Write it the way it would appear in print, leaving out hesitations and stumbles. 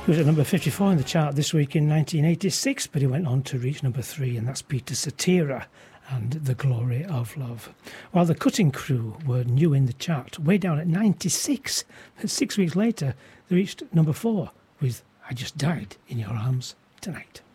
He was at number 54 in the chart this week in 1986, but he went on to reach number 3, and that's Peter Cetera and The Glory of Love. While the Cutting Crew were new in the chart, way down at 96, 6 weeks later they reached number 4 with I Just Died in Your Arms Tonight.